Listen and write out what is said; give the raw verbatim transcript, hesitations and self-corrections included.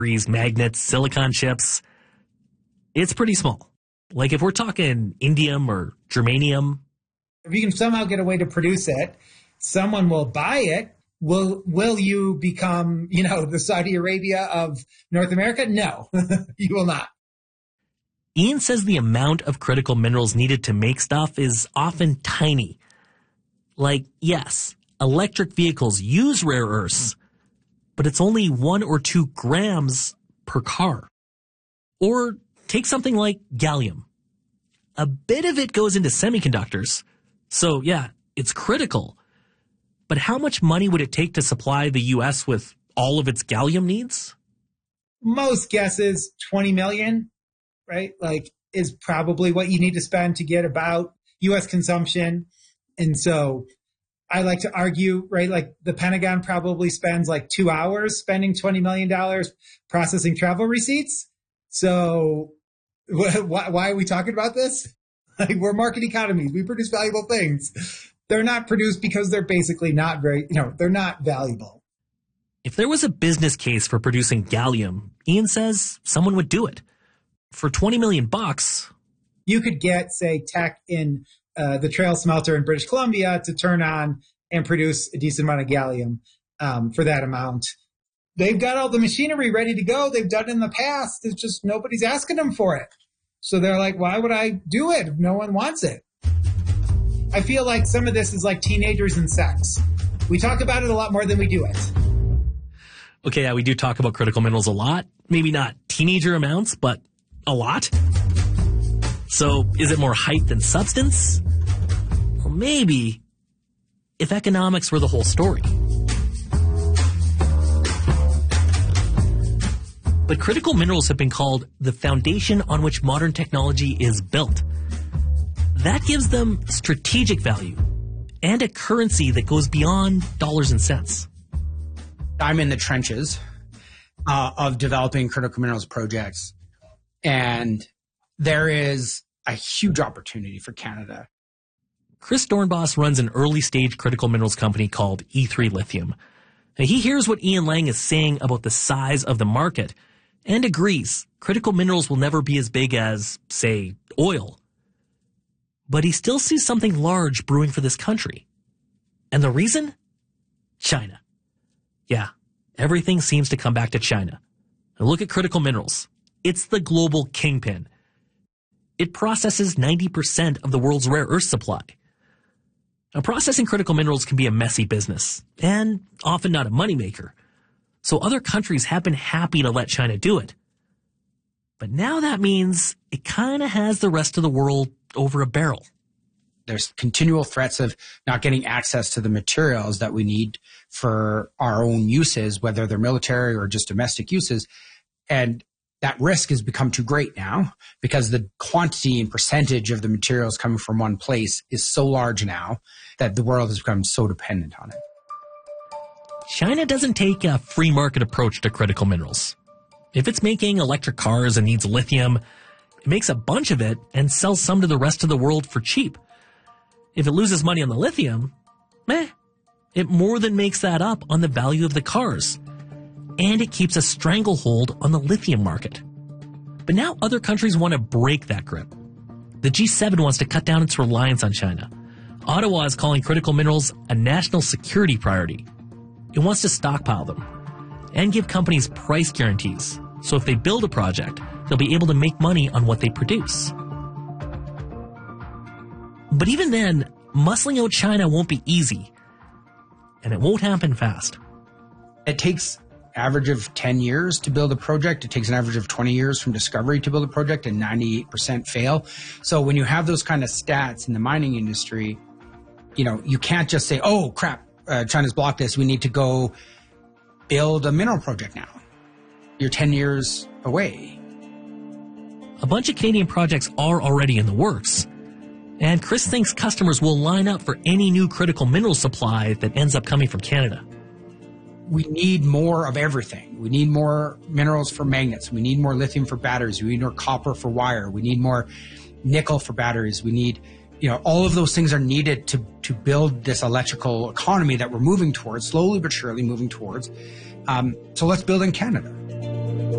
magnets, silicon chips. It's pretty small. Like if we're talking indium or germanium. If you can somehow get a way to produce it, someone will buy it. Will will you become, you know, the Saudi Arabia of North America? No, you will not. Ian says the amount of critical minerals needed to make stuff is often tiny. Like, yes, electric vehicles use rare earths, but it's only one or two grams per car. Or take something like gallium. A bit of it goes into semiconductors. So yeah, it's critical. But how much money would it take to supply the U S with all of its gallium needs? Most guesses twenty million, right? Like is probably what you need to spend to get about U S consumption. And so I like to argue, right, like the Pentagon probably spends like two hours spending twenty million dollars processing travel receipts. So wh- why are we talking about this? Like we're market economies. We produce valuable things. They're not produced because they're basically not very, you know, they're not valuable. If there was a business case for producing gallium, Ian says someone would do it. For twenty million bucks, you could get, say, Teck in uh, the Trail Smelter in British Columbia to turn on and produce a decent amount of gallium um, for that amount. They've got all the machinery ready to go. They've done it in the past. It's just nobody's asking them for it. So they're like, why would I do it if no one wants it? I feel like some of this is like teenagers and sex. We talk about it a lot more than we do it. Okay, yeah, we do talk about critical minerals a lot. Maybe not teenager amounts, but a lot. So is it more hype than substance? Well, maybe if economics were the whole story. But critical minerals have been called the foundation on which modern technology is built. That gives them strategic value and a currency that goes beyond dollars and cents. I'm in the trenches uh, of developing critical minerals projects, and there is a huge opportunity for Canada. Chris Dornbos runs an early-stage critical minerals company called E three Lithium. Now, he hears what Ian Lang is saying about the size of the market and agrees critical minerals will never be as big as, say, oil. But he still sees something large brewing for this country. And the reason? China. Yeah, everything seems to come back to China. Now look at critical minerals. It's the global kingpin. It processes ninety percent of the world's rare earth supply. Now, processing critical minerals can be a messy business, and often not a moneymaker. So other countries have been happy to let China do it. But now that means it kind of has the rest of the world over a barrel. There's continual threats of not getting access to the materials that we need for our own uses, whether they're military or just domestic uses. And that risk has become too great now because the quantity and percentage of the materials coming from one place is so large now that the world has become so dependent on it. China doesn't take a free market approach to critical minerals. If it's making electric cars and needs lithium, it makes a bunch of it and sells some to the rest of the world for cheap. If it loses money on the lithium, meh, it more than makes that up on the value of the cars. And it keeps a stranglehold on the lithium market. But now other countries want to break that grip. The G seven wants to cut down its reliance on China. Ottawa is calling critical minerals a national security priority. It wants to stockpile them and give companies price guarantees. So if they build a project, they'll be able to make money on what they produce. But even then, muscling out China won't be easy. And it won't happen fast. It takes average of ten years to build a project. It takes an average of twenty years from discovery to build a project, and ninety-eight percent fail. So when you have those kind of stats in the mining industry, you know, you can't just say, oh, crap, uh, China's blocked this. We need to go build a mineral project now. You're ten years away. A bunch of Canadian projects are already in the works. And Chris thinks customers will line up for any new critical mineral supply that ends up coming from Canada. We need more of everything. We need more minerals for magnets. We need more lithium for batteries. We need more copper for wire. We need more nickel for batteries. We need, you know, all of those things are needed to, to build this electrical economy that we're moving towards, slowly but surely moving towards. Um, so let's build in Canada.